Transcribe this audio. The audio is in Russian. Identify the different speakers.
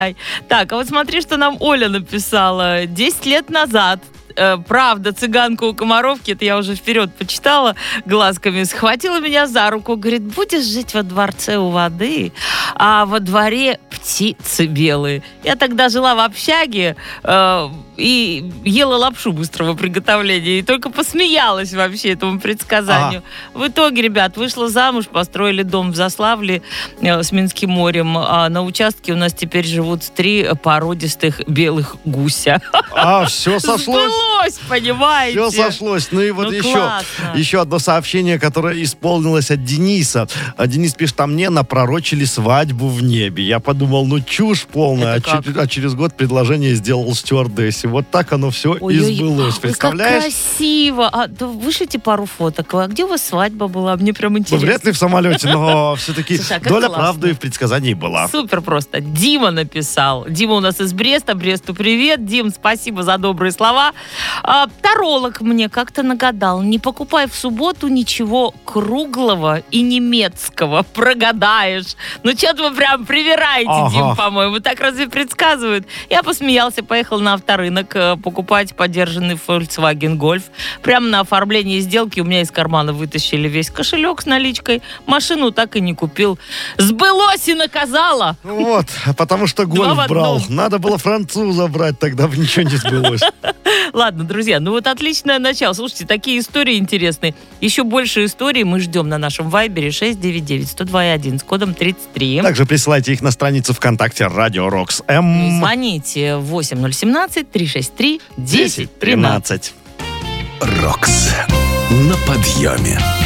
Speaker 1: Так, а вот смотри, что нам Оля написала. 10 лет назад правда, цыганка у Комаровки, это я уже вперед почитала глазками, схватила меня за руку, говорит, будешь жить во дворце у воды, а во дворе птицы белые. Я тогда жила в общаге и ела лапшу быстрого приготовления, и только посмеялась вообще этому предсказанию. В итоге, ребят, вышла замуж, построили дом в Заславле с Минским морем, а на участке у нас теперь живут 3 породистых белых гуся.
Speaker 2: Все сошлось.
Speaker 1: Сбылось, понимаете?
Speaker 2: Все сошлось. Ну и вот еще одно сообщение, которое исполнилось от Дениса. Денис пишет, а мне напророчили свадьбу в небе. Я подумал, чушь полная. А через год предложение сделал стюардессе. Вот так оно все и сбылось. Представляешь?
Speaker 1: Как красиво. Вышлите пару фоток. А где у вас свадьба была? Мне прям интересно.
Speaker 2: Вряд ли в самолете, но все-таки доля правды в предсказании была.
Speaker 1: Супер просто. Дима написал. Дима у нас из Бреста. Бресту привет. Дим, спасибо за добрые слова. Таролог мне как-то нагадал. Не покупай в субботу ничего круглого и немецкого. Прогадаешь. Что-то вы прям привираете, Дим, по-моему. Так разве предсказывают? Я посмеялся, поехал на авторынок покупать подержанный Volkswagen Golf. Прямо на оформлении сделки у меня из кармана вытащили весь кошелек с наличкой. Машину так и не купил. Сбылось и наказала.
Speaker 2: Вот, потому что Golf брал. Надо было француза брать, тогда бы ничего не сбылось.
Speaker 1: Ладно, друзья, отличное начало. Слушайте, такие истории интересные. Еще больше историй мы ждем на нашем вайбере 699-102-1 с кодом 33.
Speaker 2: Также присылайте их на страницу ВКонтакте Радио Рокс М.
Speaker 1: Звоните 8017-363-1013.
Speaker 3: Рокс на подъеме.